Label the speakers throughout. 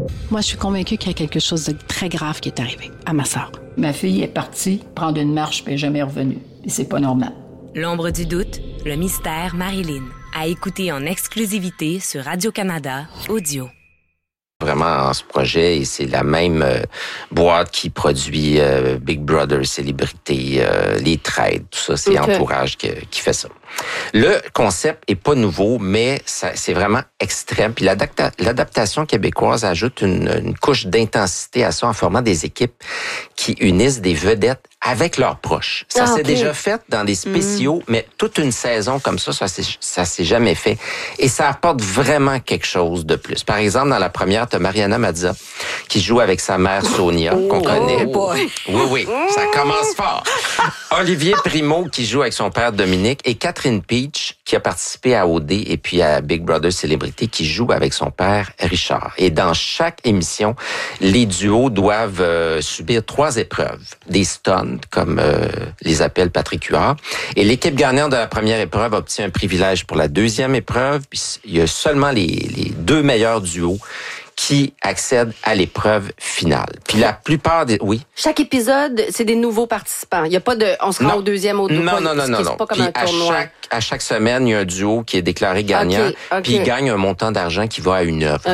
Speaker 1: Moi, je suis convaincue qu'il y a quelque chose de très grave qui est arrivé à ma sœur.
Speaker 2: Ma fille est partie prendre une marche puis elle n'est jamais revenue. Et c'est pas normal.
Speaker 3: L'ombre du doute, le mystère Marilyn. À écouter en exclusivité sur Radio-Canada Audio.
Speaker 4: Vraiment, ce projet, et c'est la même boîte qui produit Big Brother, Célébrité, Les Trades, tout ça, c'est Entourage qui fait ça. Le concept est pas nouveau, mais c'est vraiment extrême. Puis l'adaptation québécoise ajoute une couche d'intensité à ça en formant des équipes qui unissent des vedettes avec leurs proches. Ça s'est déjà fait dans des spéciaux, mais toute une saison comme ça s'est jamais fait. Et ça apporte vraiment quelque chose de plus. Par exemple, dans la première, t'as Mariana Mazza qui joue avec sa mère Sonia, qu'on connaît. Oui, ça commence fort. Olivier Primo qui joue avec son père Dominique et Catherine Peach qui a participé à OD et puis à Big Brother Célébrité qui joue avec son père Richard. Et dans chaque émission, les duos doivent subir 3 épreuves. Des stuns, comme les appelle Patrick Huard. Et l'équipe gagnante de la première épreuve obtient un privilège pour la deuxième épreuve. Puis il y a seulement les 2 meilleurs duos qui accèdent à l'épreuve finale. Puis la plupart des... Oui?
Speaker 5: Chaque épisode, c'est des nouveaux participants. Il n'y a pas de... On se rend au deuxième, au
Speaker 4: Non.
Speaker 5: C'est pas comme un tournoi.
Speaker 4: À chaque semaine, il y a un duo qui est déclaré gagnant. Puis il gagne un montant d'argent qui va à une œuvre.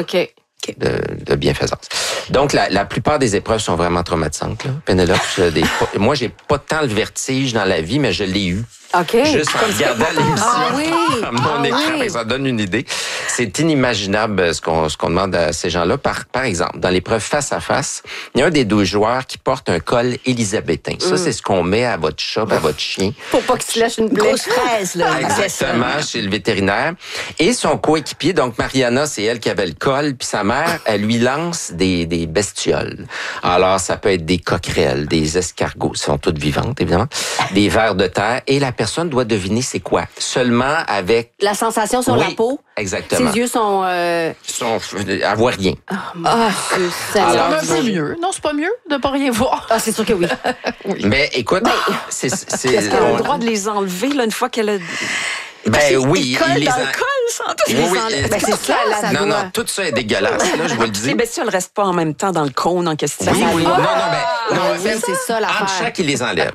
Speaker 4: De bienfaisance. Donc, la plupart des épreuves sont vraiment traumatisantes. Là. Pénélope, moi, j'ai pas tant le vertige dans la vie, mais je l'ai eu. Juste en regardant l'émission à mon écran, ça donne une idée. C'est inimaginable ce qu'on demande à ces gens-là. Par exemple, dans l'épreuve face à face, il y a un des 2 joueurs qui porte un col élisabétain. Ça, c'est ce qu'on met à votre chat, à votre chien.
Speaker 5: Pour pas qu'il se lâche une grosse fraise, là.
Speaker 4: Exactement, chez le vétérinaire. Et son coéquipier, donc Mariana, c'est elle qui avait le col, puis sa mère, elle lui lance des bestioles. Alors, ça peut être des coquerelles, des escargots, sont toutes vivantes, évidemment, des vers de terre, et la personne doit deviner c'est quoi. Seulement avec...
Speaker 5: La sensation sur la peau.
Speaker 4: Exactement.
Speaker 5: Ses yeux sont...
Speaker 4: Elle voit rien.
Speaker 1: Alors, c'est mieux. Non, c'est pas mieux de pas rien voir.
Speaker 5: C'est sûr que oui.
Speaker 4: Mais écoute,
Speaker 6: Est-ce qu'elle a le droit de les enlever là, une fois qu'elle a...
Speaker 4: oui,
Speaker 6: il les sans tout.
Speaker 5: C'est ça,
Speaker 4: non, tout ça est dégueulasse, là, je vous le dis.
Speaker 6: Les bestioles ne restent pas en même temps dans le cône en question.
Speaker 4: Oui. Non,
Speaker 5: c'est ça l'affaire.
Speaker 4: En chaque, il les enlève.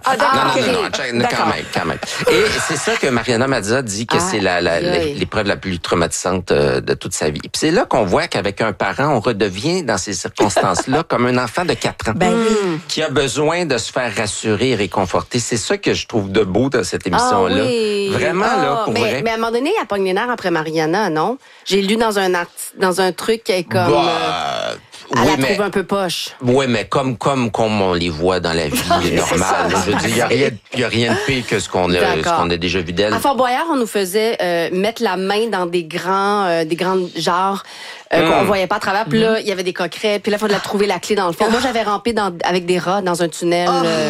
Speaker 4: Quand même. Et c'est ça que Mariana Mazza dit que c'est l'épreuve la plus traumatisante de toute sa vie. Puis c'est là qu'on voit qu'avec un parent, on redevient dans ces circonstances-là comme un enfant de 4 ans. Qui a besoin de se faire rassurer et réconforter. C'est ça que je trouve de beau dans cette émission-là. Vraiment, là, pour vrai.
Speaker 5: Mais à un moment donné, elle pogne les nerfs après Mariana, non? J'ai lu dans un truc qui est comme... Elle la trouve un peu poche.
Speaker 4: Oui, mais comme on les voit dans la vie normale. Je veux dire, il y a rien de pire que ce qu'on a déjà vu d'elle.
Speaker 5: À Fort Boyard, on nous faisait mettre la main dans des grands genres qu'on voyait pas à travers. Puis là, il y avait des coquerets. Puis là, il fallait trouver la clé dans le fond. Moi, j'avais rampé avec des rats dans un tunnel.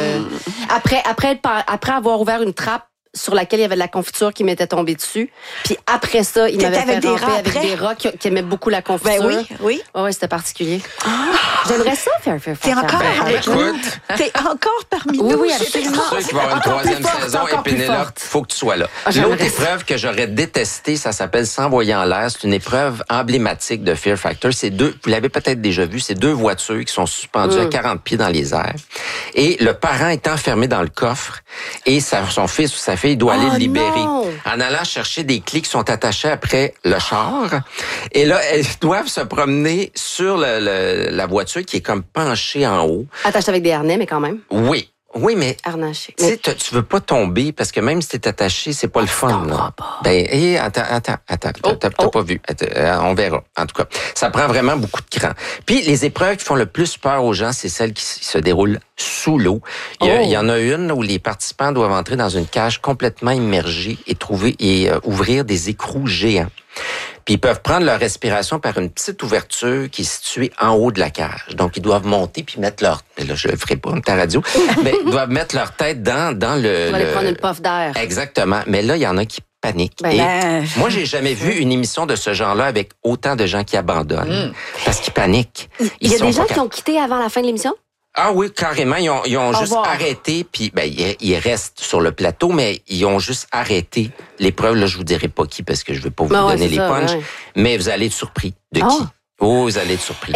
Speaker 5: Après avoir ouvert une trappe sur laquelle il y avait de la confiture qui m'était tombée dessus. Puis après ça, il m'avait fait ramper avec des rats qui aimaient beaucoup la confiture.
Speaker 6: Oui.
Speaker 5: Ouais, c'était particulier. J'aimerais ça faire.
Speaker 6: T'es encore avec nous? T'es encore parmi nous?
Speaker 5: Oui,
Speaker 4: Je suis sûr qu'il va y avoir une 3e saison et Pénélope, il faut que tu sois là. L'autre épreuve que j'aurais détestée, ça s'appelle S'envoyer en l'air. C'est une épreuve emblématique de Fear Factor. C'est vous l'avez peut-être déjà vu, c'est 2 voitures qui sont suspendues à 40 pieds dans les airs. Et le parent est enfermé dans le coffre et son fils ou sa fille doit aller le libérer. En allant chercher des clés qui sont attachées après le char. Et là, elles doivent se promener sur la voiture qui est comme penchée en haut.
Speaker 5: Attachée avec des harnais, mais quand même.
Speaker 4: Oui, mais
Speaker 5: harnaché.
Speaker 4: Tu veux pas tomber parce que même si t'es attaché, c'est pas le fun. Là. Attends, t'as pas vu. On verra. En tout cas, ça prend vraiment beaucoup de cran. Puis les épreuves qui font le plus peur aux gens, c'est celles qui se déroulent sous l'eau. Il y en a une où les participants doivent entrer dans une cage complètement immergée et ouvrir des écrous géants. Puis ils peuvent prendre leur respiration par une petite ouverture qui est située en haut de la cage. Donc ils doivent monter puis mettre leur... Là, je le ferai pas, ta radio. Mais ils doivent mettre leur tête dans le...
Speaker 5: On va aller prendre une puff d'air.
Speaker 4: Exactement. Mais là, il y en a qui paniquent. Moi, j'ai jamais vu une émission de ce genre-là avec autant de gens qui abandonnent parce qu'ils paniquent.
Speaker 5: Il y a des gens qui ont quitté avant la fin de l'émission?
Speaker 4: Ah oui, carrément. Ils ont juste arrêté, puis ils restent sur le plateau, mais ils ont juste arrêté l'épreuve. Là, je vous dirai pas qui, parce que je veux pas vous donner les punchs, mais vous allez être surpris de qui. Oh, vous allez être surpris.